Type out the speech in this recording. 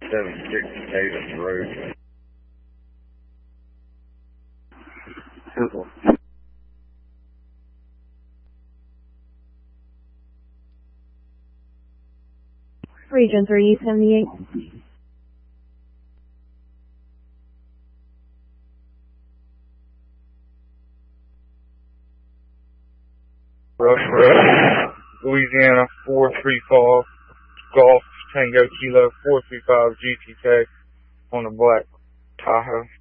76 Davis Road. Region 378. Rush, Louisiana 435 Golf Tango Kilo 435 GTK on a black Tahoe.